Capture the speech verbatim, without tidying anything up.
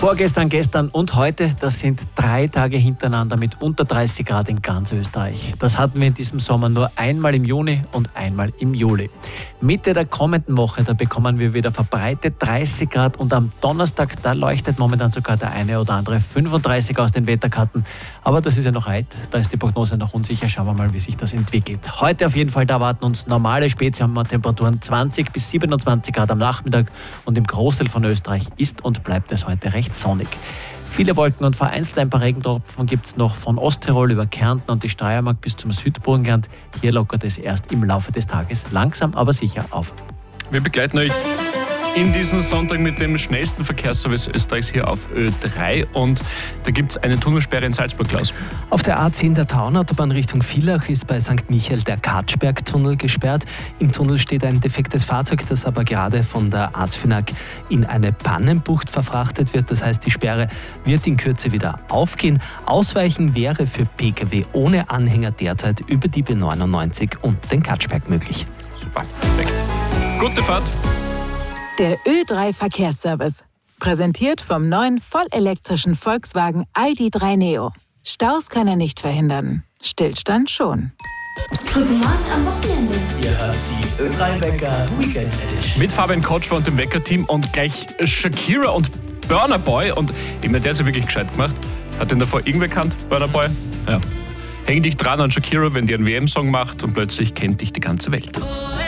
Vorgestern, gestern und heute, das sind drei Tage hintereinander mit unter dreißig Grad in ganz Österreich. Das hatten wir in diesem Sommer nur einmal im Juni und einmal im Juli. Mitte der kommenden Woche, da bekommen wir wieder verbreitet dreißig Grad und am Donnerstag, da leuchtet momentan sogar der eine oder andere fünfunddreißig aus den Wetterkarten. Aber das ist ja noch weit, da ist die Prognose noch unsicher. Schauen wir mal, wie sich das entwickelt. Heute auf jeden Fall, da erwarten uns normale Spätsommertemperaturen, zwanzig bis siebenundzwanzig Grad am Nachmittag und im Großteil von Österreich ist und bleibt es heute recht sonnig. Viele Wolken und vereinzelt ein paar Regentropfen gibt es noch von Osttirol über Kärnten und die Steiermark bis zum Südburgenland. Hier lockert es erst im Laufe des Tages langsam, aber sicher auf. Wir begleiten euch in diesem Sonntag mit dem schnellsten Verkehrsservice Österreichs hier auf Ö drei und da gibt es eine Tunnelsperre in Salzburg, Klaus. Auf der A zehn der Taunautobahn Richtung Villach ist bei Sankt Michael der Katschberg-Tunnel gesperrt. Im Tunnel steht ein defektes Fahrzeug, das aber gerade von der Asfinag in eine Pannenbucht verfrachtet wird. Das heißt, die Sperre wird in Kürze wieder aufgehen. Ausweichen wäre für Pkw ohne Anhänger derzeit über die B neunundneunzig und den Katschberg möglich. Super, perfekt. Gute Fahrt. Der Ö drei Verkehrsservice. Präsentiert vom neuen vollelektrischen Volkswagen I D drei Neo. Staus kann er nicht verhindern. Stillstand schon. Guten Morgen am Wochenende. Ihr hört die Ö drei Wecker Weekend Edition. Mit Fabian Kotschwer und dem Wecker-Team und gleich Shakira und Burna Boy. Und ich meine, der hat es ja wirklich gescheit gemacht. Hat den davor irgendwer kannt, Burna Boy? Ja. Häng dich dran an Shakira, wenn die einen W M-Song macht und plötzlich kennt dich die ganze Welt.